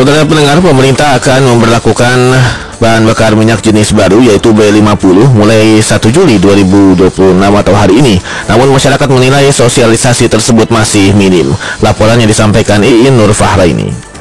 Saudara pendengar, pemerintah akan memberlakukan bahan bakar minyak jenis baru yaitu B50 mulai 1 Juli 2026 atau hari ini. Namun masyarakat menilai sosialisasi tersebut masih minim. Laporannya disampaikan Iin Nur Fahraini.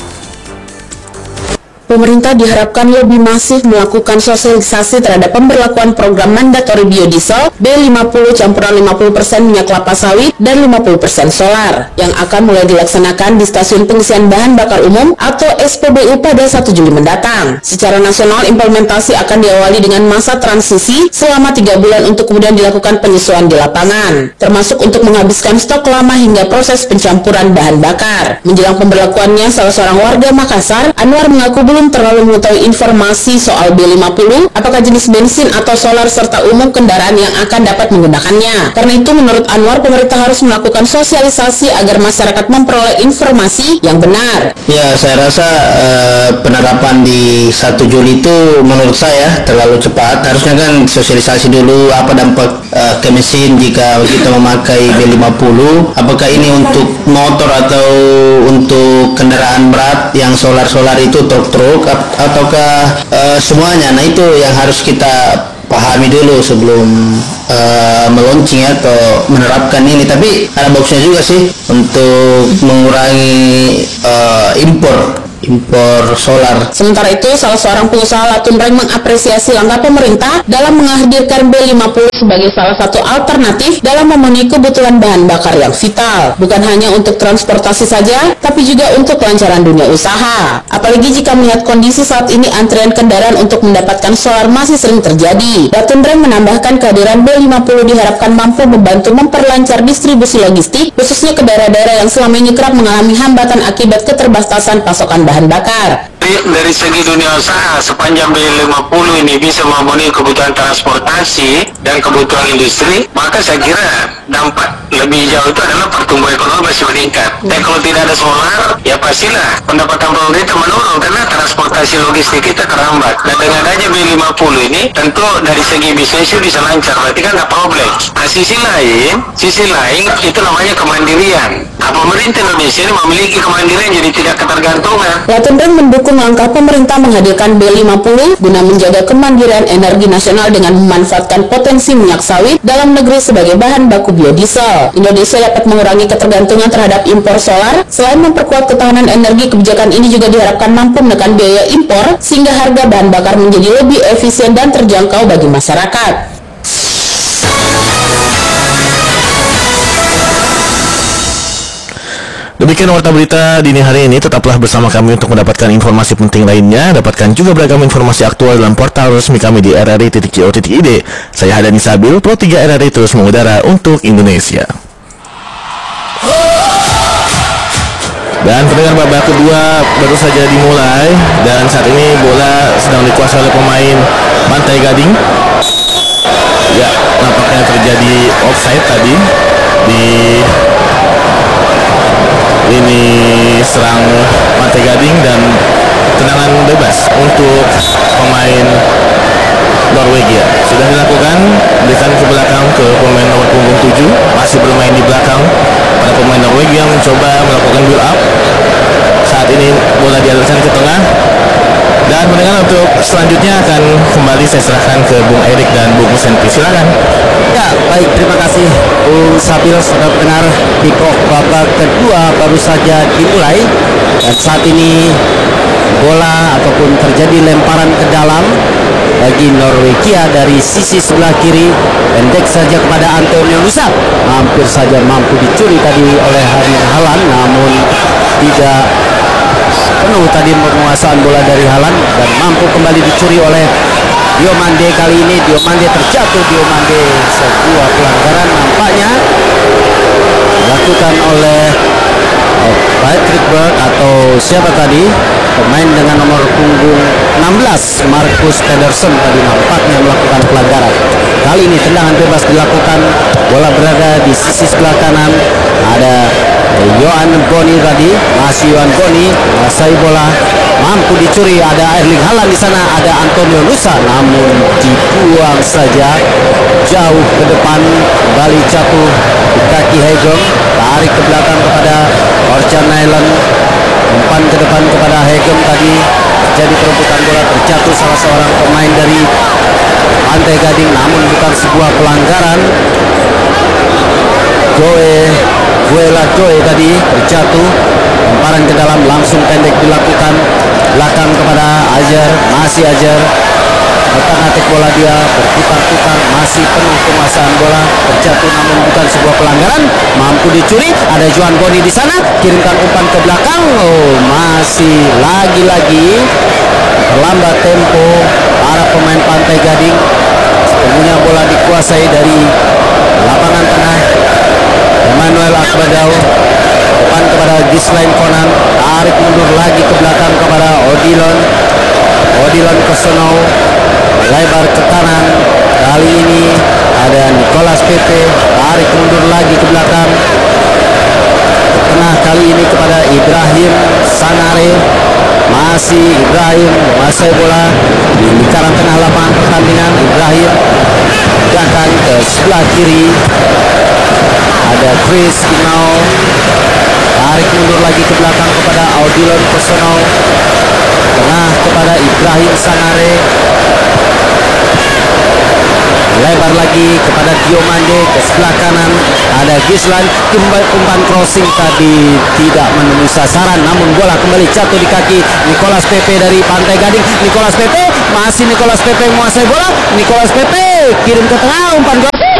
Pemerintah diharapkan lebih masif melakukan sosialisasi terhadap pemberlakuan program mandatori biodiesel B50 campuran 50% minyak kelapa sawit dan 50% solar yang akan mulai dilaksanakan di stasiun pengisian bahan bakar umum atau SPBU pada 1 Juli mendatang. Secara nasional, implementasi akan diawali dengan masa transisi selama 3 bulan untuk kemudian dilakukan penyesuaian di lapangan, termasuk untuk menghabiskan stok lama hingga proses pencampuran bahan bakar. Menjelang pemberlakuannya, salah seorang warga Makassar, Anwar, mengaku belum terlalu mengetahui informasi soal B50, apakah jenis bensin atau solar serta umum kendaraan yang akan dapat menggunakannya. Karena itu menurut Anwar, pemerintah harus melakukan sosialisasi agar masyarakat memperoleh informasi yang benar. Ya, saya rasa penerapan di 1 Juli itu menurut saya terlalu cepat. Harusnya kan sosialisasi dulu apa dampak ke mesin jika kita memakai B50. Apakah ini untuk motor atau untuk kendaraan berat yang solar itu truk ataukah semuanya. Nah, itu yang harus kita pahami dulu sebelum meluncing atau menerapkan ini. Tapi ada bagusnya juga sih untuk mengurangi impor solar. Sementara itu, salah seorang pengusaha Latunreng mengapresiasi langkah pemerintah dalam menghadirkan B50 sebagai salah satu alternatif dalam memenuhi kebutuhan bahan bakar yang vital. Bukan hanya untuk transportasi saja, tapi juga untuk kelancaran dunia usaha. Apalagi jika melihat kondisi saat ini antrian kendaraan untuk mendapatkan solar masih sering terjadi. Latunreng menambahkan kehadiran B50 diharapkan mampu membantu memperlancar distribusi logistik, khususnya ke daerah-daerah yang selama ini kerap mengalami hambatan akibat keterbatasan pasokan bahan bakar. Dari segi dunia usaha, sepanjang B50 ini bisa memenuhi kebutuhan transportasi dan kebutuhan industri, maka saya kira dampak lebih jauh itu adalah pertumbuhan ekonomi masih meningkat. Dan kalau tidak ada solar, ya pastilah pendapatan pemerintah menurun karena transportasi logistik kita terhambat. Dan dengan adanya B50 ini, tentu dari segi bisnis bisa lancar, berarti kan nggak problem. Nah, sisi lain itu namanya kemandirian. Nah, pemerintah Indonesia ini memiliki kemandirian jadi tidak ketergantungan. Latunreng mendukung langkah pemerintah menghadirkan B50 guna menjaga kemandirian energi nasional dengan memanfaatkan potensi minyak sawit dalam negeri sebagai bahan baku biodiesel. Indonesia dapat mengurangi ketergantungan terhadap impor solar. Selain memperkuat ketahanan energi, kebijakan ini juga diharapkan mampu menekan biaya impor sehingga harga bahan bakar menjadi lebih efisien dan terjangkau bagi masyarakat. Demikian warta berita dini hari ini. Tetaplah bersama kami untuk mendapatkan informasi penting lainnya. Dapatkan juga beragam informasi aktual dalam portal resmi kami di rri.co.id. Saya Hadani Sabil, Pro 3 RRI terus mengudara untuk Indonesia. Dan pendengar, babak kedua baru saja dimulai dan saat ini bola sedang dikuasai oleh pemain Pantai Gading. Ya, nampaknya terjadi offside tadi di ini serang Pantai Gading dan tendangan bebas untuk pemain Norwegia sudah dilakukan, berikan ke belakang ke pemain nomor punggung 7, masih bermain di belakang pada pemain Norwegia yang mencoba melakukan build up. Saat ini bola dialirkan ke tengah dan mendengar untuk selanjutnya akan kembali saya serahkan ke Bung Erik dan Bung Senpi, silakan. Ya, baik, terima kasih Bung Sabil. Saudara pendengar, kick-off babak kedua baru saja dimulai dan saat ini bola ataupun terjadi lemparan ke dalam bagi Norwegia dari sisi sebelah kiri, pendek saja kepada Antonio Nusa, hampir saja mampu dicuri tadi oleh Erling Haaland, namun tidak penuh tadi penguasaan bola dari Haaland dan mampu kembali dicuri oleh Diomande. Kali ini Diomande terjatuh. Diomande, sebuah pelanggaran nampaknya dilakukan oleh Patrick Berg atau siapa tadi, pemain dengan nomor punggung 16 Marcus Pedersen tadi nampaknya melakukan pelanggaran. Kali ini tendangan bebas dilakukan, bola berada di sisi sebelah kanan, ada Yohan Boni tadi, masih Yohan Boni menguasai bola, mampu dicuri, ada Erling Haaland di sana, ada Antonio Nusa, namun dibuang saja jauh ke depan, kembali jatuh di kaki Hegel, tarik ke belakang kepada Orjan Nyland. Umpan ke depan kepada Hegem tadi, jadi perebutan bola, terjatuh salah seorang pemain dari Pantai Gading, namun bukan sebuah pelanggaran. Guela Joe tadi terjatuh, lemparan ke dalam langsung pendek dilakukan, belakang kepada Ajar, masih Ajar, otak-atik bola dia berputar-putar, masih penuh penguasaan bola, terjatuh namun bukan sebuah pelanggaran, mampu dicuri. Ada Juan Boni di sana, kirimkan umpan ke belakang, masih lagi-lagi terlambat tempo para pemain Pantai Gading. Sepenuhnya bola dikuasai dari lapangan tengah. Emmanuel Akbadau, depan kepada Gislain Konan, tarik mundur lagi ke belakang kepada Odilon Kosono, lebar ke kanan. Kali ini ada Nicolas Pepe, tarik mundur lagi ke belakang. Tengah kali ini kepada Ibrahim Sanare, masih Ibrahim menguasai bola di lingkaran tengah lapangan pertandingan. Ibrahim pindahkan ke sebelah kiri, ada Chris Inau, tarik mundur lagi ke belakang kepada Odilon Kosono, tengah kepada Ibrahim Sanare, lebar lagi kepada Diomande ke sebelah kanan, ada Gislan, umpan crossing tadi tidak menemui sasaran, namun bola kembali jatuh di kaki Nicolas Pepe dari Pantai Gading. Nicolas Pepe, masih Nicolas Pepe menguasai bola. Nicolas Pepe kirim ke tengah, umpan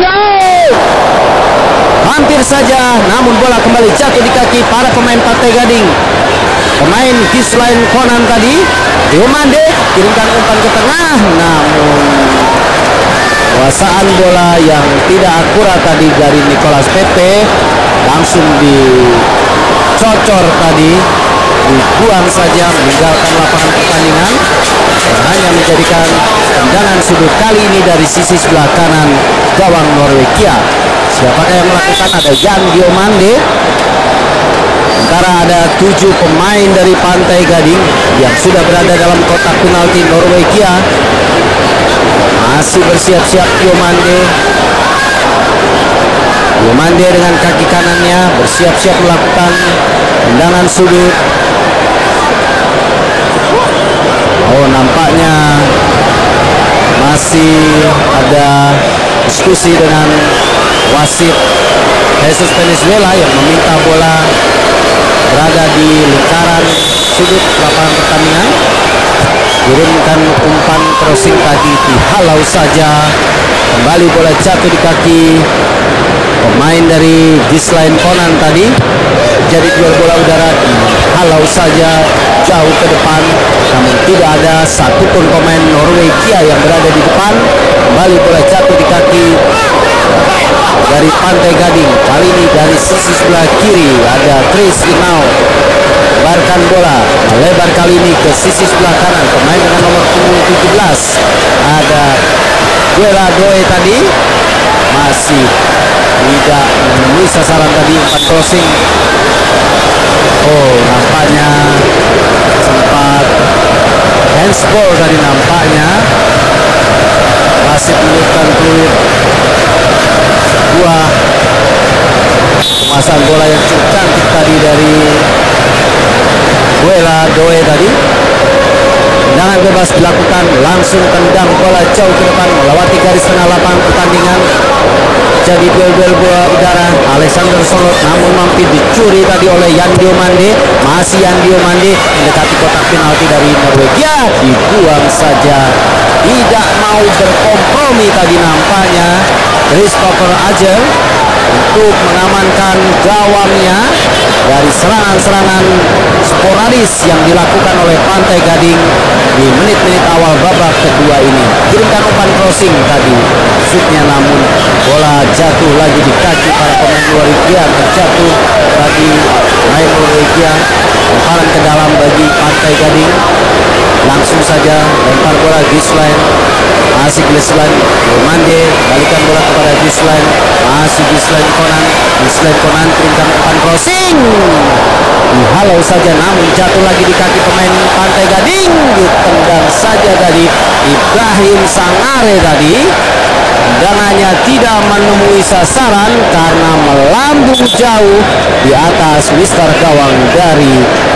hampir saja, namun bola kembali jatuh di kaki para pemain Pantai Gading. Pemain Gislain Konan tadi, Diomande kirimkan umpan ke tengah, namun kuasaan bola yang tidak akurat tadi dari Nicolas Pepe, langsung dicocor tadi, dibuang saja, meninggalkan lapangan pertandingan, dan hanya menjadikan tendangan sudut kali ini dari sisi sebelah kanan gawang Norwegia. Siapakah yang melakukan? Ada Jan Diomande. Sementara ada 7 pemain dari Pantai Gading yang sudah berada dalam kotak penalti Norwegia. Masih bersiap-siap Diomande dengan kaki kanannya bersiap-siap melakukan tendangan sudut. Nampaknya masih ada diskusi dengan wasit Jesus Venezuela yang meminta bola berada di lingkaran sudut lapangan pertandingan. Kirimkan umpan crossing tadi, dihalau saja, kembali bola jatuh di kaki pemain dari Gislain Konan tadi. Jadi duel bola udara, dihalau saja jauh ke depan, namun tidak ada satupun pemain Norwegia yang berada di depan. Kembali bola jatuh di kaki dari Pantai Gading. Kali ini dari sisi sebelah kiri ada Chris Inau, lebarkan bola, melebar kali ini ke sisi sebelah kanan, pemain dengan nomor punggung 17 ada Guela Doe tadi, masih tidak menemui sasaran tadi, umpan crossing. Nampaknya sempat handsball tadi, nampaknya wasit menunjukkan peluit. Sebuah penguasaan bola yang cukup cantik tadi dari Guela Doe tadi. Tendangan bebas dilakukan, langsung tendang bola jauh ke depan melewati garis tengah lapangan pertandingan. Jadi duel-duel bola udara. Alexander Solot namun mampu dicuri tadi oleh Jan Diomande. Masih Jan Diomande mendekati kotak penalti dari Norwegia, dibuang saja. Tidak mau berkompromi tadi nampaknya Christopher Ajer untuk mengamankan gawangnya dari serangan-serangan sporadis yang dilakukan oleh Pantai Gading di menit-menit awal babak kedua ini. Kirimkan umpan crossing tadi, shootnya namun bola jatuh lagi di kaki para pemain Norwegia, terjatuh tadi pemain Norwegia. Lemparan ke dalam bagi Pantai Gading, langsung saja lempar bola Gislain, masih Gislain Diomande, balikan bola kepada Gislain, masih Gislain Konan kirimkan umpan crossing, dihalau saja namun jatuh lagi di kaki pemain Pantai Gading, ditendang saja tadi Ibrahim Sanare tadi. Tendangannya tidak menemui sasaran karena melambung jauh di atas mister gawang dari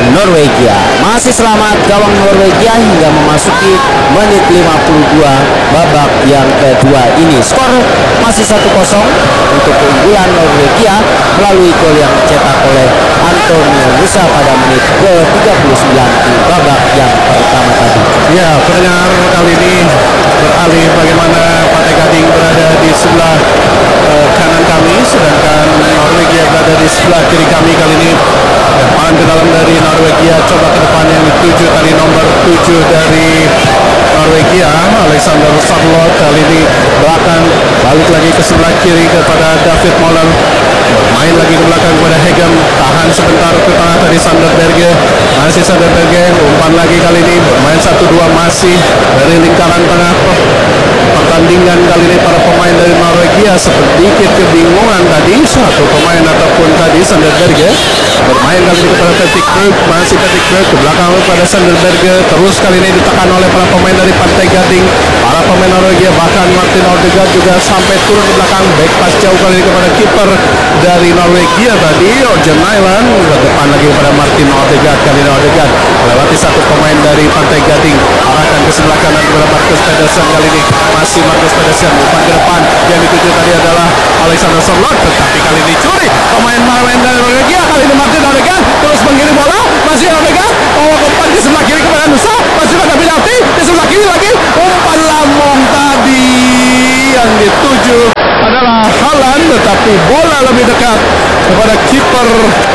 Norwegia. Masih selamat gawang Norwegia hingga memasuki menit 52 babak yang kedua ini. Skor masih 1-0 untuk keunggulan Norwegia melalui gol yang dicetak oleh Antonio Nusa pada menit ke-39 di babak yang pertama tadi. Ya, pendengar, kali ini beralih bagaimana Pantai Gading berada di sebelah kanan kami, sedangkan Norwegia berada di sebelah kiri kami. Kali ini depan ke dalam dari Norwegia, coba ke depan yang dituju tadi nomor 7 dari Norwegia, Alexander Sarlot. Kali ini belakang, balik lagi ke sebelah kiri kepada David Moller, main lagi ke belakang kepada Hegem, tahan sebentar ke tengah tadi Sanderberge, masih Sanderberge, umpan lagi kali ini bermain 1-2 masih dari lingkaran tengah pertandingan. Kali ini para pemain dari Norwegia sedikit kebingungan tadi, satu pemain ataupun tadi Sanderberge bermain kali ini kepada Patrick Krug, masih Patrick Krug ke belakang kepada Sanderberge, terus kali ini ditekan oleh para pemain dari Pantai Gading, para pemain Norwegia, bahkan Martin Odegaard juga sampai turun ke belakang, back pass jauh kali ini kepada kiper dari Norwegia tadi, Orjan Nyland, ke depan lagi kepada Martin Odegaard. Kali ini Odegaard melewati satu pemain dari Pantai Gading, arahkan ke sebelah kanan kepada Marcus Pedersen. Kali ini masih Marcus Pedersen, umpan ke depan yang dituju tadi adalah Alexander Sorloth, tetapi kali ini curi pemain dari Norwegia. Kali ini Martin Odegaard terus mengirim bola, masih Odegaard, umpan ke sebelah kiri kepada Nusa, masih pada penalti di sebelah kiri lagi, umpan lambung tadi yang dituju adalah Haaland, tetapi bola lebih dekat kepada kiper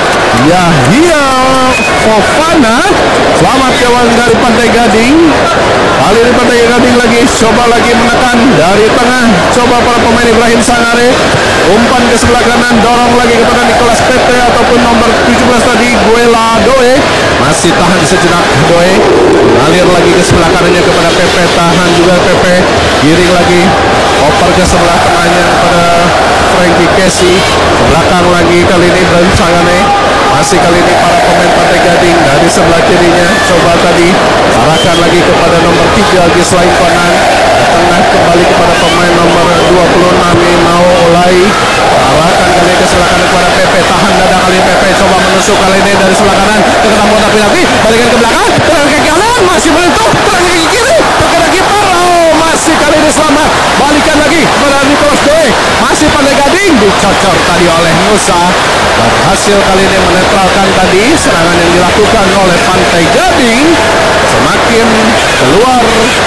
Yahya Fofana. Selamat kawan dari Pantai Gading. Kali ini Pantai Gading lagi coba lagi menekan dari tengah, coba para pemain Ibrahim Sangare, umpan ke sebelah kanan, dorong lagi kepada Nicolas Pepe ataupun nomor 17 tadi Guela Doe, masih tahan sejenak Doe, mengalir lagi ke sebelah kanannya kepada Pepe, tahan juga Pepe, giring lagi, oper ke sebelah tengahnya kepada Frankie Casey, ke belakang lagi kali ini Ibrahim Sangare, masih kali ini para pemain Pantai Gading dari sebelah kirinya, coba tadi arahkan lagi kepada nomor 3 Gislain Konan, tengah kembali kepada pemain nomor 26 Imao Olai, arahkan kali ke sebelah kanan kepada Pepe, tahan dada kali Pepe, coba menusuk kali ini dari sebelah kanan ke dalam kotak penalti, balikan ke belakang, terang ke kanan, masih menentuk, terang ke kiri, terkena kiper, masih kali ini selamat, balikan lagi kepada Nicolas Doe, masih Pantai Gading, dicocor tadi oleh Nusa, berhasil kali ini menetralkan tadi serangan yang dilakukan oleh Pantai Gading, semakin keluar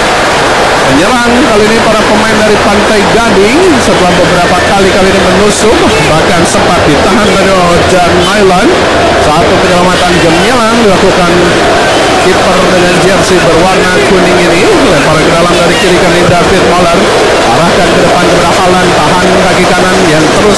menyerang kali ini para pemain dari Pantai Gading setelah beberapa kali ini menusuk, bahkan sempat ditahan dari Orjan Nyland. Satu penyelamatan gemilang dilakukan kiper dengan jersey berwarna kuning ini, lempar ke dalam dari kiri kali David Moller, arahkan ke depan kepada Haaland, tahan kaki kanan yang terus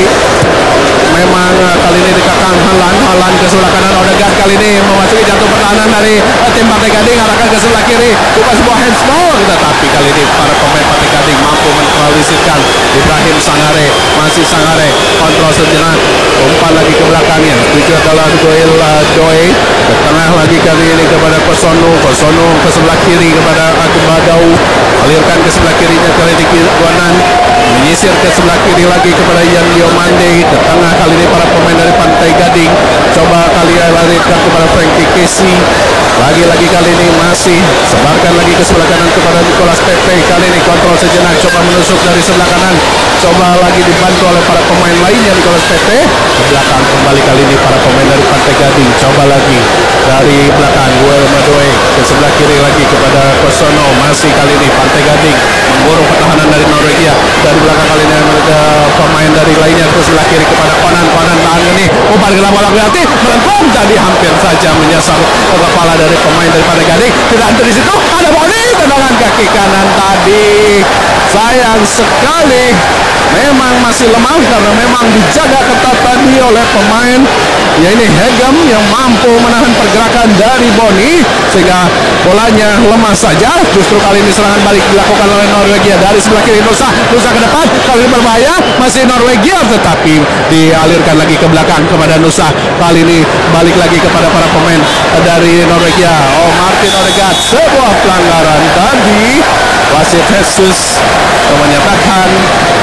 memang kali ini dikekang Haaland ke sebelah kanan, Odegaard kali ini memasuki jatuh pertahanan dari tim Pantai Gading, arahkan ke sebelah kiri, bukan sebuah handsball, tetapi kali ini para pemain Pantai Gading mampu menetralisirkan Ibrahim Sangare, masih Sangare, kontrol sejenak, umpan lagi ke belakangnya, tujuh adalah Doe, ke tengah lagi kali ini kepada Kosono ke sebelah kiri kepada Akbadau, alirkan ke sebelah kirinya kali ini Guanan, menyisir ke sebelah kiri lagi kepada Yan Diomande, ke tengah kali ini para pemain dari Pantai Gading, coba kali alirkan kepada Frankie Casey, lagi-lagi kali ini masih sebarkan lagi ke sebelah kanan kepada Nicolas Pepe, kali ini kontrol sejenak, coba menusuk dari sebelah kanan, coba lagi dibantu oleh para pemain lainnya Nicolas Pepe, ke belakang kembali kali ini para pemain dari Pantai Gading, coba lagi dari belakang Guillermo Doe, ke sebelah kiri lagi kepada Kosono, masih kali ini Pantai Gading memburu pertahanan dari Norwegia, dari belakang kali ini ada pemain dari lainnya ke sebelah kiri kepada Konan tahan ini, umpan ke dalam bola penalti, melengkung tadi hampir saja menyasar ke kepala dari pemain dari Pantai Gading, tidak ada di situ, ada volley tendangan kaki kanan tadi, sayang sekali, memang masih lemah karena memang dijaga ketat tadi oleh pemain, ya ini Hegem yang mampu menahan pergerakan dari Boni sehingga bolanya lemah saja. Justru kali ini serangan balik dilakukan oleh Norwegia dari sebelah kiri, Nusa ke depan, kali ini berbahaya, masih Norwegia tetapi dialirkan lagi ke belakang kepada Nusa, kali ini balik lagi kepada para pemain dari Norwegia. Martin Odegaard, sebuah pelanggaran tadi, wasit Jesus menyatakan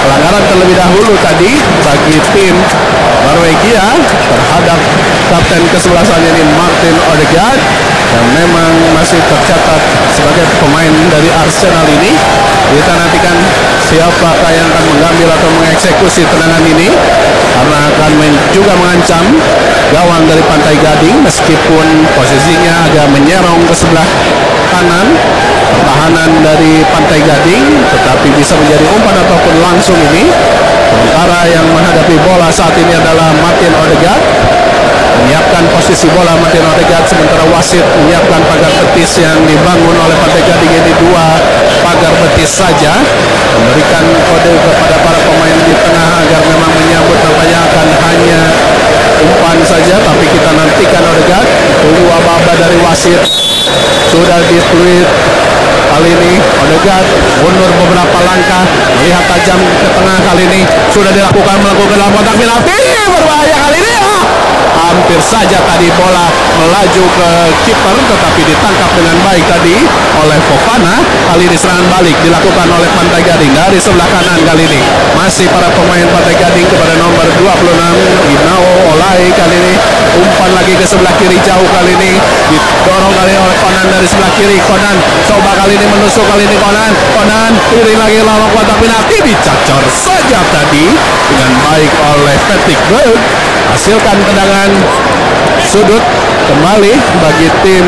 pelanggaran terlebih dahulu tadi bagi tim Norwegia terhadap kapten kesebelasan ini Martin Odegaard, yang memang masih tercatat sebagai pemain dari Arsenal ini. Kita nantikan siapakah yang akan mengambil atau mengeksekusi tendangan ini, karena akan juga mengancam gawang dari Pantai Gading, meskipun posisinya agak menyerong ke sebelah kanan pertahanan dari Pantai Gading, tetapi bisa menjadi umpan ataupun langsung ini. Sementara yang menghadapi bola saat ini adalah Martin Odegaard, menyiapkan posisi bola Martin Odegaard, sementara wasit menyiapkan pagar betis yang dibangun oleh Pantai Gading ini 2 pagar betis saja, memberikan kode kepada para pemain di tengah agar memang menyambut nampaknya akan hanya umpan saja, tapi kita nantikan Odegaard, tunggu aba-aba dari wasit. Sudah dituit kali ini Odegaard mundur beberapa langkah, melihat tajam ke tengah kali ini, sudah melakukan dalam kotak penalti, berbahaya kali ini. Hampir saja tadi bola melaju ke kiper, tetapi ditangkap dengan baik tadi oleh Fofana. Kali ini serangan balik dilakukan oleh Pantai Gading dari sebelah kanan kali ini. Masih para pemain Pantai Gading kepada nomor 26 Inao Olai, kali ini umpan lagi ke sebelah kiri jauh, kali ini didorong kali oleh Conan dari sebelah kiri. Conan coba kali ini menusuk, kali ini Conan kiri lagi lawan kotak penalti, dicacor saja tadi dengan baik oleh Patrick Berg, hasilkan tendangan sudut kembali bagi tim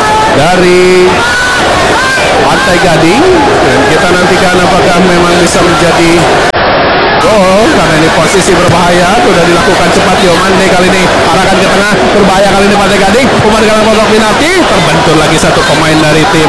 dari Pantai Gading, dan kita nantikan apakah memang bisa menjadi gol, karena ini posisi berbahaya. Sudah dilakukan cepat Diomande, kali ini arahkan ke tengah, berbahaya kali ini Pantai Gading, umpan dalam kotak penalti, terbentur lagi satu pemain dari tim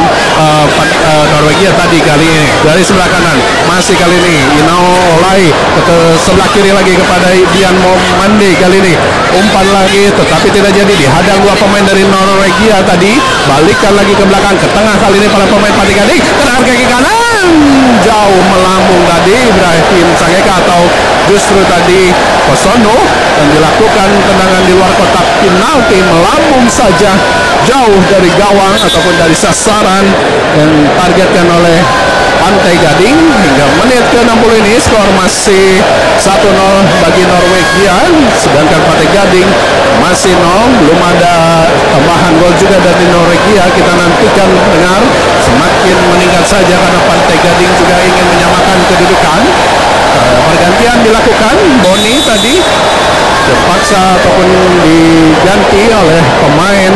Norwegia tadi kali ini dari sebelah kanan. Masih kali ini Inao Olai ke sebelah kiri lagi kepada Dian Momande, kali ini umpan lagi tetapi tidak jadi, dihadang 2 pemain dari Norwegia tadi, balikkan lagi ke belakang ke tengah, kali ini para pemain Pantai Gading, tendangan kaki kanan jauh melambung tadi Ibrahim Sangeka atau justru tadi Kosono, dan dilakukan tendangan di luar kotak penalti, melambung saja jauh dari gawang ataupun dari sasaran yang targetkan oleh Pantai Gading. Hingga menit ke-60 ini skor masih 1-0 bagi Norwegia, sedangkan Pantai Gading masih 0, belum ada tambahan gol juga dari Norwegia. Kita nantikan dengar, semakin meningkat saja karena Pantai Gading juga ingin menyamakan kedudukan. Pergantian dilakukan, Boni tadi terpaksa ataupun diganti oleh pemain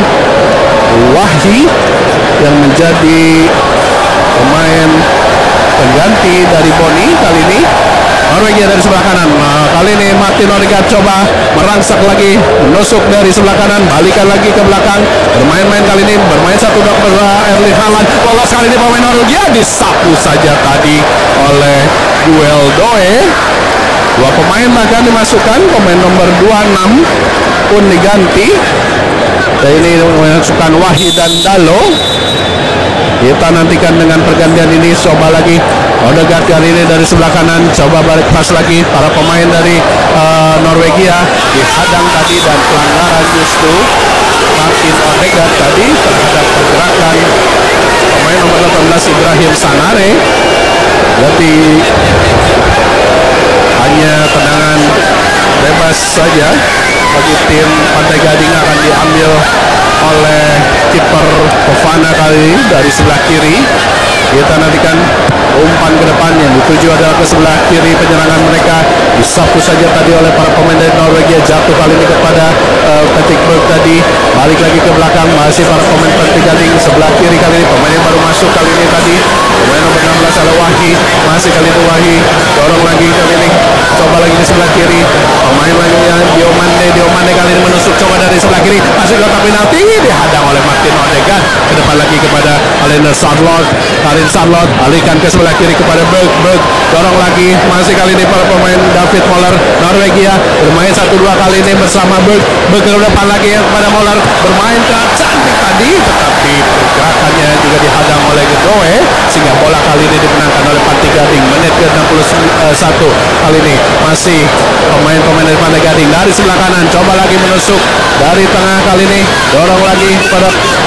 Wahyi yang menjadi pemain pengganti dari Boni kali ini. Norwegia dari sebelah kanan, kali ini Martin Odegaard coba merangsek lagi, menusuk dari sebelah kanan, balikan lagi ke belakang, bermain-main kali ini, bermain 1-2 Erling Haaland, lolos kali ini pemain Norwegia, disapu saja tadi oleh Duel Doe. 2 pemain bahkan dimasukkan, pemain nomor 26 pun diganti, dan ini memasukkan Wahid dan Dalo. Kita nantikan dengan pergantian ini, coba lagi Odegaard kali ini dari sebelah kanan, coba balik pas lagi, para pemain dari Norwegia dihadang tadi, dan pelanggaran justru Martin Odegaard tadi terhadap pergerakan pemain nomor 18 Ibrahim Sanare. Jadi hanya tendangan bebas saja bagi tim Pantai Gading akan diambil oleh kiper Fofana kali ini dari sebelah kiri. Kita nantikan umpan ke depan yang dituju adalah ke sebelah kiri, penyerangan mereka disapu saja tadi oleh para pemain dari Norwegia, jatuh kali ini kepada Patrick Berg tadi, balik lagi ke belakang, masih para pemain Pantai Gading sebelah kiri kali ini, pemain yang baru masuk kali ini tadi, pemain nomor 16 adalah Wahyi, masih kali ini Wahyi, dorong lagi kali ini, coba lagi di sebelah kiri, pemain lainnya Diomande kali ini menusuk, coba dari sebelah kiri, masih kotak penalti, dihadang oleh Martin Odegaard, ke depan lagi kepada Alexander Sandlot, alihkan ke sebelah kiri kepada Berg, dorong lagi, masih kali ini para pemain David Moller Norwegia bermain 1-2 kali ini bersama Berg ke depan lagi kepada Moller, bermain cantik tadi, tetapi pergerakannya juga dihadang oleh Gedoe, sehingga bola kali ini dimenangkan oleh Pantai Gading. Menit ke-61 kali ini masih pemain-pemain dari Pantai Gading dari sebelah kanan, coba lagi menusuk dari tengah kali ini, dorong lagi pada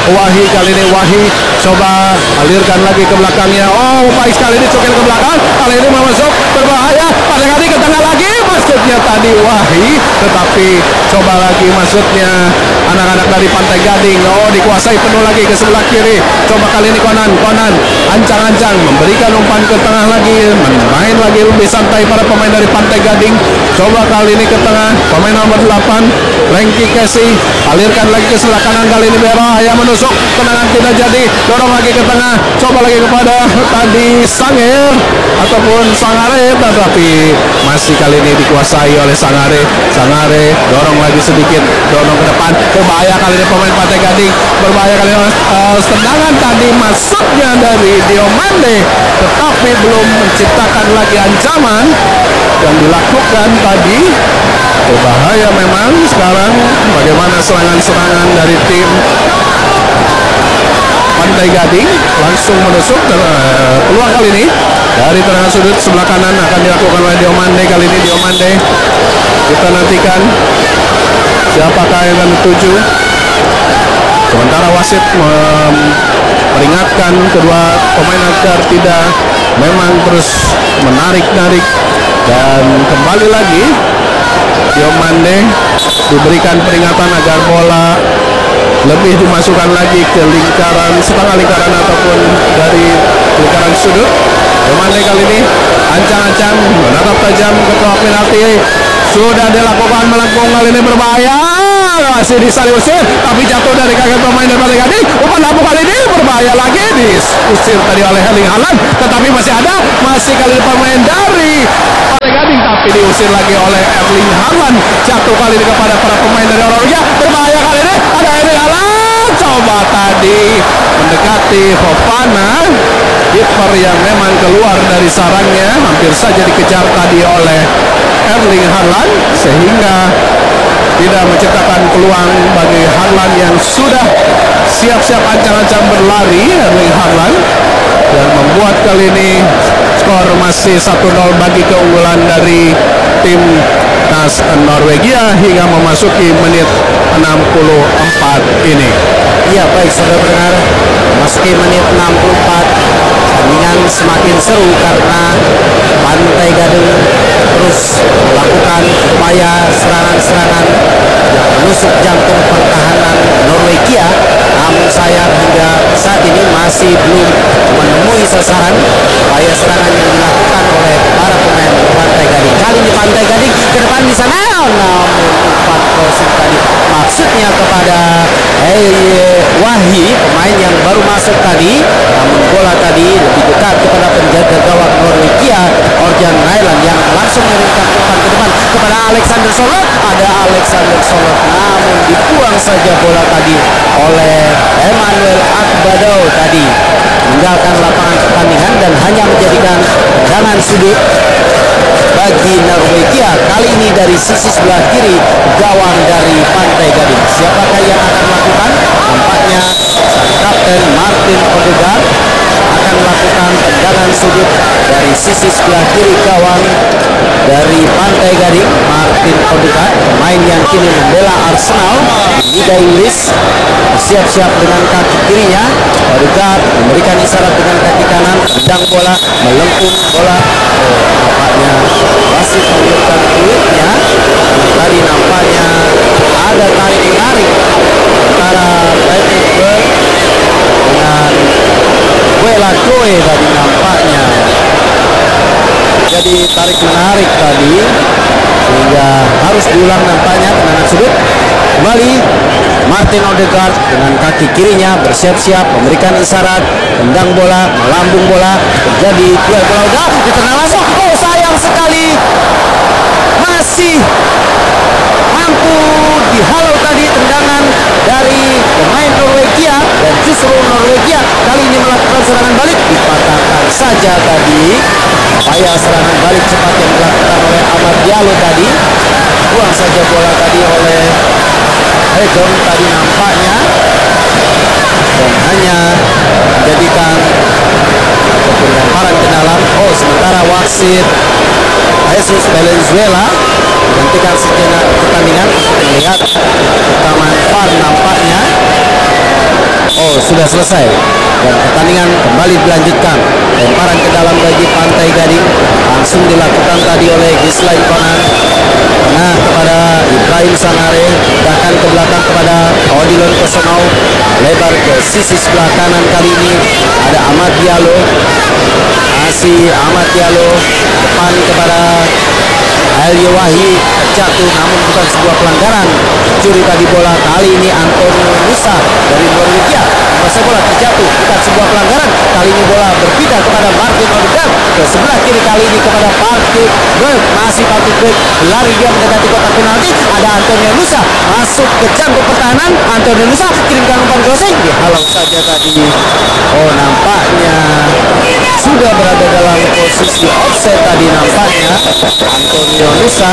Wahyu kali ini Wahyu coba alirkan lagi ke belakangnya. Oh, baik sekali ini cokil ke belakang. Kali ini masuk berbahaya. Pada kali ke tengah lagi. Maksudnya tadi Wahyu, tetapi coba lagi maksudnya anak-anak dari Pantai Gading. Oh, dikuasai penuh lagi ke sebelah kiri. Coba kali ini Konan ancang-ancang memberikan umpan ke tengah lagi. Main lagi lebih santai para pemain dari Pantai Gading. Coba kali ini ke tengah pemain nomor 8 Rengki Casey, alirkan lagi ke sebelah kanan. Kali ini berbahaya menusuk, tendangan tidak jadi. Dorong lagi ke tengah, coba lagi kepada tadi Sanger ataupun Sangare, tetapi masih kali ini dikuasai oleh Sangare. Dorong lagi sedikit, dorong ke depan. Berbahaya kali ini pemain Pantai Gading. Berbahaya kali ini tendangan tadi masuknya dari Diomande, tetapi belum menciptakan lagi ancaman yang dilakukan tadi. Berbahaya memang sekarang bagaimana serangan-serangan dari tim Pantai Gading langsung menusuk. Peluang kali ini dari tendangan sudut sebelah kanan akan dilakukan oleh Diomande. Kali ini Diomande, kita nantikan siapakah yang akan dituju. Sementara wasit memperingatkan kedua pemain agar tidak memang terus menarik-narik, dan kembali lagi Diomande diberikan peringatan agar bola lebih dimasukkan lagi ke lingkaran, setengah lingkaran ataupun dari lingkaran sudut. Diomande kali ini ancang-ancang menatap tajam ke kotak penalti. Sudah dilakukan melengkung, kali ini berbahaya. Masih diusir, tapi jatuh dari kaki pemain dari Pantai Gading. Umpan lampu kali ini berbahaya lagi, diusir tadi oleh Erling Haaland, tetapi masih ada, masih kali ini pemain dari Pantai Gading, tapi diusir lagi oleh Erling Haaland. Jatuh kali ini kepada para pemain dari Norwegia. Berbahaya kali ini, ada Erling Haaland. Coba tadi mendekati Fofana, kiper yang memang keluar dari sarangnya, hampir saja dikejar tadi oleh Erling Haaland, sehingga tidak menciptakan peluang bagi Haaland yang sudah siap-siap ancang-ancang berlari. Erling Haaland yang membuat kali ini skor masih 1-0 bagi keunggulan dari tim timnas Norwegia hingga memasuki menit 64 ini. Iya, baik saudara pendengar, memasuki menit 64 pertandingan semakin seru karena Pantai Gading terus melakukan upaya serangan-serangan yang menusuk jantung pertahanan Norwegia, namun sayang hingga saat ini masih belum menemui sasaran upaya serangan yang dilakukan oleh para pemain Pantai Gading. Kali ini Pantai Gading ke depan di sana, namun umpan crossing tadi maksudnya kepada Wahyu, pemain yang baru masuk tadi, namun bola tadi lebih dekat kepada penjaga gawang Norwegia Orjan Nyland yang langsung mengirimkan umpan ke depan kepada Alexander Solot. Ada Alexander Solot, namun dibuang saja bola tadi oleh Emmanuel Akbadou tadi, meninggalkan lapangan pertandingan dan hanya menjadikan tendangan sudut bagi Norwegia, kali ini dari sisi sebelah kiri gawang dari Pantai Gading. Siapakah yang akan melakukan? Nampaknya sang kapten Martin Odegaard akan melakukan tendangan sudut dari sisi sebelah kiri gawang dari Pantai Gading. Martin Odegaard, pemain yang kini membela Arsenal di Liga Inggris, siap-siap dengan kaki kirinya. Odegaard memberikan isyarat dengan kaki kanan, tendang bola, melengkung bola. Nampaknya wasit menunjukkan tweetnya. Tadi nampaknya ada tarik-menarik antara Patrick Berg dengan Wela Koe tadi nampaknya. Jadi tarik-menarik tadi sehingga harus diulang nampaknya tendangan sudut. Kembali Martin Odegaard dengan kaki kirinya bersiap-siap memberikan isyarat, tendang bola, melambung bola, terjadi duel bola udah ditendang langsung. Oh, sayang sekali masih mampu dihalau tadi tendangan dari pemain Norwegia, dan justru Norwegia kali ini melakukan serangan balik, dipatahkan saja tadi upaya serangan balik cepat yang dilakukan oleh Amad Diallo tadi. Buang saja bola tadi oleh Hedon tadi nampaknya, dan hanya menjadikan ataupun lemparan ke dalam. Oh, sementara wasit Jesus Valenzuela menghentikan sejenak pertandingan untuk melihat rekaman VAR nampaknya. Oh, selesai dan pertandingan kembali dilanjutkan. Lemparan ke dalam bagi Pantai Gading langsung dilakukan tadi oleh Gislain Konan. Nah, kepada Ibrahim Sanare, bahkan ke belakang kepada Odilon Kosonau, lebar ke sisi sebelah kanan. Kali ini ada Ahmad Diallo, masih Ahmad Diallo, depan kepada Elio Wahid, jatuh namun bukan sebuah pelanggaran. Curi tadi bola, kali ini Antonio Nusa dari Norwegia. Masa bola terjatuh, bukan sebuah pelanggaran. Kali ini bola berpindah kepada Martin Odegaard ke sebelah kiri, kali ini kepada Patrick Berg. Masih Patrick Berg lari dia mendekati kotak penalti. Ada Antonio Nusa masuk ke jangkau pertahanan. Antonio Nusa kirimkan umpan crossing, dihalau saja tadi. Oh, nampaknya sudah berada dalam posisi offside tadi nampaknya Antonio Nusa.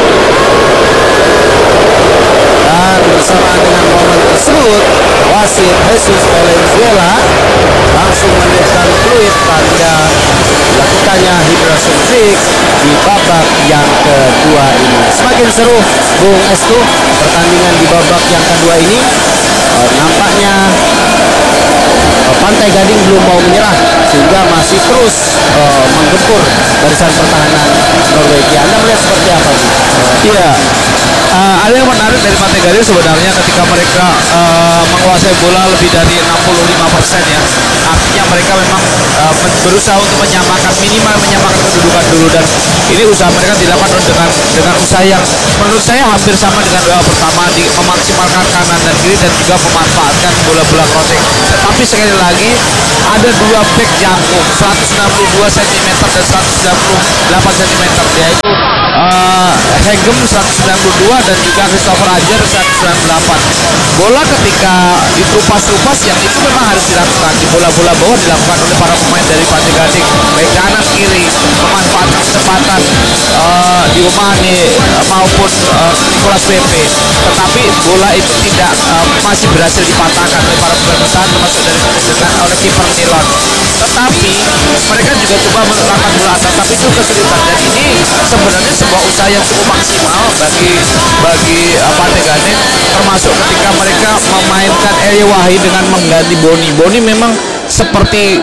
Dan bersamaan dengan momen tersebut, wasit Jesus Valenzuela langsung memberikan fluid tanda dilakukannya hidrosentrik di babak yang kedua ini. Semakin seru, Bung Estu, pertandingan di babak yang kedua ini. Nampaknya Pantai Gading belum mau menyerah sehingga masih terus menggempur barisan pertahanan Norwegia. Anda melihat seperti apa, Bu? Iya, ada yang menarik dari Pantai Gading sebenarnya ketika mereka menguasai bola lebih dari 65% ya. Artinya mereka memang berusaha untuk menyamakan, minimal menyamakan kedudukan dulu, dan ini usaha mereka dilakukan dengan usaha yang menurut saya hampir sama dengan babak pertama, di memaksimalkan kanan dan kiri dan juga memanfaatkan bola-bola crossing. Tetapi sekali lagi ada dua back jangkung 162 cm dan 198 cm, yaitu Hegem 192 dan juga Christopher Ajer 198. Bola ketika diterupas-terupas yang itu memang harus dilakukan di bola-bola bawah, dilakukan oleh para pemain dari Pantai Gading, baik kanan kiri, memanfaatkan kecepatan Diomane maupun Nicolas Pepe. Tetapi bola itu tidak masih berhasil dipatahkan oleh para pemain besar, termasuk oleh kiper Nilon. Tetapi mereka juga coba melakukan bola atas, tapi itu kesulitan, dan ini sebenarnya sebuah usaha yang cukup maksimal bagi Pantai Gading, termasuk ketika mereka memainkan Elio Wahid dengan mengganti Boni. Boni memang seperti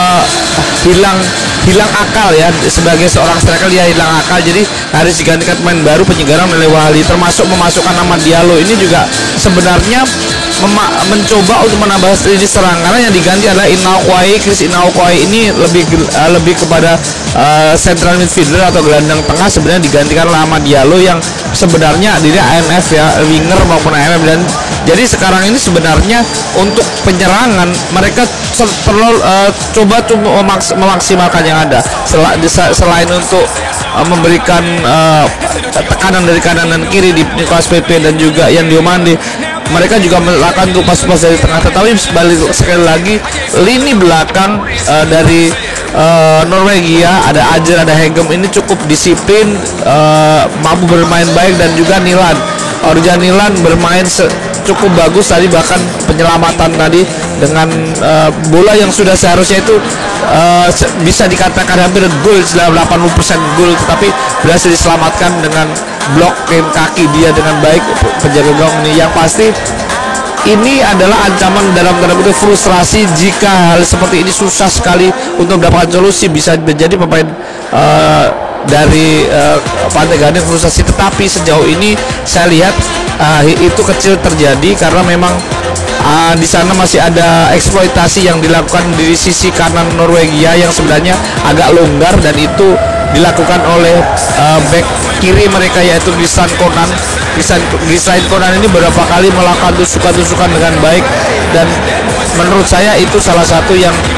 hilang akal ya, sebagai seorang striker dia hilang akal, jadi harus digantikan pemain baru penyegaran oleh Wahli, termasuk memasukkan nama Diallo. Ini juga sebenarnya mencoba untuk menambah lini serang, karena yang diganti adalah Chris Inaokwai ini lebih kepada central midfielder atau gelandang tengah. Sebenarnya digantikan oleh Ahmad Diallo yang sebenarnya dia AMF ya, winger maupun AMF, dan jadi sekarang ini sebenarnya untuk penyerangan mereka perlu coba memaksimalkan yang ada, selain untuk memberikan tekanan dari kanan dan kiri di Nicolas Pepe dan juga Yan Diomande. Mereka juga melakukan pas-pas dari tengah, tetapi sekali lagi lini belakang dari Norwegia, ada Ajer, ada Hegem, ini cukup disiplin, mampu bermain baik, dan juga Orjan Nilan bermain cukup bagus tadi, bahkan penyelamatan tadi dengan bola yang sudah seharusnya itu bisa dikatakan hampir gol, 80% gol, tetapi berhasil diselamatkan dengan blok kaki dia dengan baik penjaga gawang ini. Yang pasti ini adalah ancaman dalam tanda kutip frustrasi jika hal seperti ini susah sekali untuk mendapatkan solusi. Bisa menjadi pemain dari Pantai Gading frustrasi, tetapi sejauh ini saya lihat itu kecil terjadi karena memang di sana masih ada eksploitasi yang dilakukan di sisi kanan Norwegia yang sebenarnya agak longgar, dan itu dilakukan oleh back kiri mereka yaitu Gislain Konan. Gislain Konan ini beberapa kali melakukan tusukan-tusukan dengan baik, dan menurut saya itu salah satu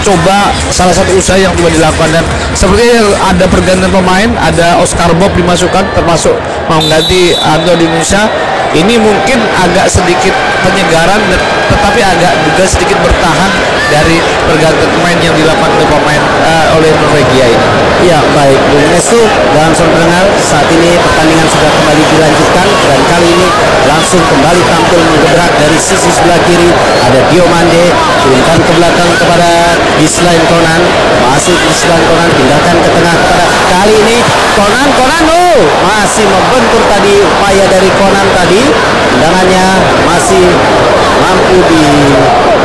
usaha yang coba dilakukan. Dan sepertinya ada pergantian pemain, ada Oscar Bob dimasukkan, termasuk mengganti Antonio Nusa. Ini mungkin agak sedikit penyegaran, tetapi agak juga sedikit bertahan dari pergantian pemain yang dilakukan oleh Norwegia ini. Ya, baik Bung Estu dan saudara pendengar, saat ini pertandingan sudah kembali dilanjutkan, dan kali ini langsung kembali tampil menggebrak dari sisi sebelah kiri. Ada Diomande, kirimkan ke belakang kepada Gislain Konan, masih Gislain Konan, pindahkan ke tengah kepada kali ini Konan masih membentur tadi, upaya dari Konan tadi, tendangannya masih mampu dihalau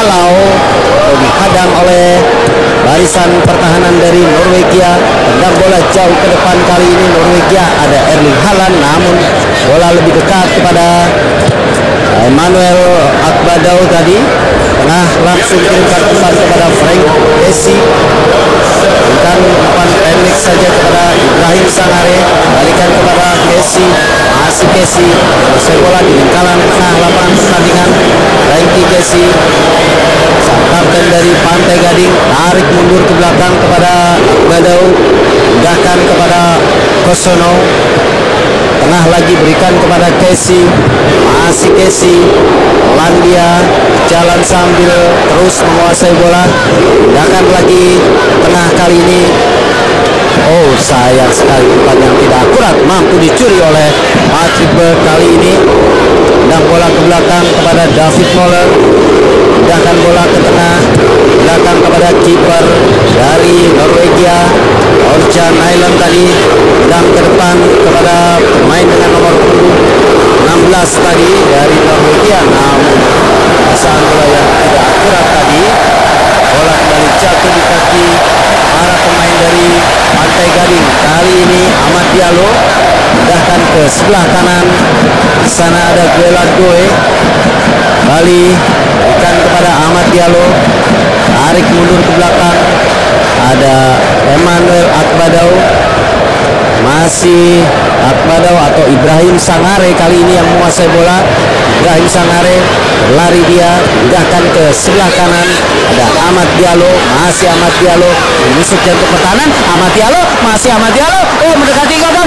dihalau atau dihadang oleh barisan pertahanan dari Norwegia. Tendang bola jauh ke depan, kali ini Norwegia ada Erling Haaland, namun bola lebih dekat kepada Emmanuel Akbadau tadi. Tengah langsung kirimkan umpan kepada Frank Kessie, berikan umpan pendek saja kepada Ibrahim Sangare, balikan kepada Kessie, masih Kessie, selesai bola di lingkaran tengah lapangan pertandingan. Frankie Kessie, sang kapten dari Pantai Gading, tarik mundur ke belakang kepada Akbadau, pindahkan kepada Kosono, tengah lagi berikan kepada Kessie, masih Kessie, Polandia jalan sambil terus menguasai bola, pindahkan lagi tengah kali ini. Oh, sayang sekali umpan yang tidak akurat mampu dicuri oleh Patrick Berg kali ini. Tendang bola ke belakang kepada David Moller, pindahkan bola ke tengah, belakang kepada kiper dari Norwegia Orjan Nyland tadi, tendang ke depan kepada pemain dengan nomor 16 tadi dari Norwegia, namun pasangan bola yang tidak akurat tadi. Bola kembali jatuh di kaki para pemain dari Pantai Gading. Kali ini Ahmad Diallo pindahkan ke sebelah kanan, di sana ada Guelad Goe, kembali berikan kepada Ahmad Diallo, tarik mundur ke belakang, ada Emmanuel Akbadau, masih Akbadau atau Ibrahim Sangare kali ini yang menguasai bola. Ibrahim Sangare berlari, dia pindahkan ke sebelah kanan, ada Ahmad Diallo, masih Ahmad Diallo menusuk jantung pertahanan. Ahmad Diallo, masih Ahmad Diallo, mendekati gawang,